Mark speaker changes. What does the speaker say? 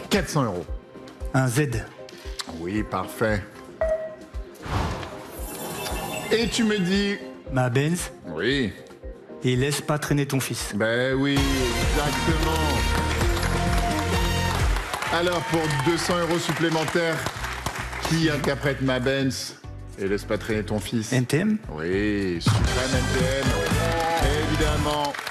Speaker 1: 400 euros.
Speaker 2: Un Z.
Speaker 1: Oui, parfait. Et tu me dis...
Speaker 2: Ma Benz.
Speaker 1: Oui.
Speaker 2: Et laisse pas traîner ton fils.
Speaker 1: Ben oui, exactement. Alors, pour 200 euros supplémentaires, qui interprète ma Benz et laisse pas traîner ton fils?
Speaker 2: NTM.
Speaker 1: Oui, suprême NTM, évidemment.